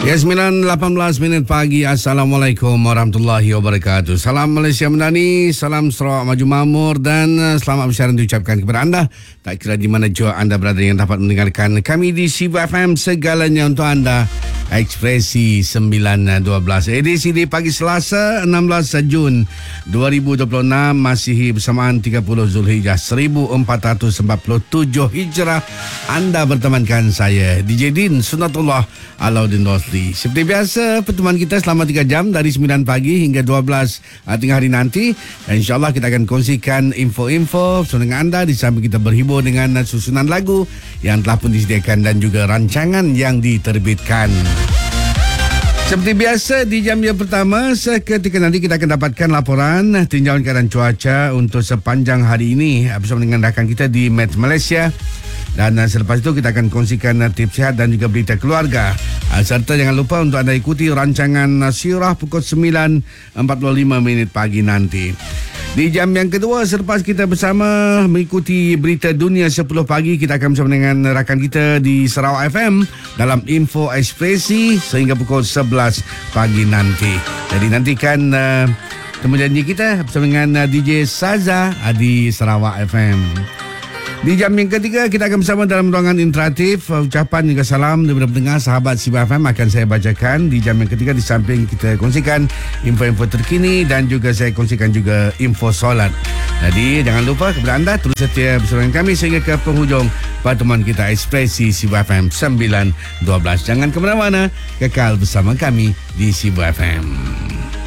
Ya, 9.18 minit pagi. Assalamualaikum warahmatullahi wabarakatuh. Salam Malaysia Madani, salam Sarawak Maju Makmur dan selamat bersyarat diucapkan kepada anda. Tak kira di mana jua anda berada yang dapat mendengarkan kami di Sibu FM, segalanya untuk anda. Ekspresi 9.12 edisi di pagi Selasa 16 Jun 2026, masih bersamaan 30 Zulhijjah 1447 Hijrah. Anda bertemankan saya DJ Din Sunatullah Alauddin Rosli. Seperti biasa, pertemuan kita selama 3 jam dari 9 pagi hingga 12 tengah hari nanti. Dan insyaAllah kita akan kongsikan info-info bersama dengan anda, di samping kita berhibur dengan susunan lagu yang telah pun disediakan dan juga rancangan yang diterbitkan. Seperti biasa, di jam yang pertama, seketika nanti kita akan dapatkan laporan tinjauan keadaan cuaca untuk sepanjang hari ini bersama dengan rakan kita di Met Malaysia. Dan selepas itu kita akan kongsikan tips sihat dan juga berita keluarga. Serta jangan lupa untuk anda ikuti rancangan Sirah pukul 9.45 pagi nanti. Di jam yang kedua, selepas kita bersama mengikuti berita dunia 10 pagi, kita akan bersama dengan rakan kita di Sarawak FM dalam Info Ekspresi sehingga pukul 11 pagi nanti. Jadi nantikan temu janji kita bersama dengan DJ Saza di Sarawak FM. Di jam yang ketiga, kita akan bersama dalam ruangan interaktif. Ucapan juga salam daripada pendengar sahabat Sibu FM akan saya bacakan di jam yang ketiga. Di samping kita kongsikan info-info terkini dan juga saya kongsikan juga info solat. Jadi jangan lupa kepada anda terus setia bersama kami sehingga ke penghujung pertemuan kita Ekspresi Sibu FM 9.12. Jangan ke mana-mana, kekal bersama kami di Sibu FM.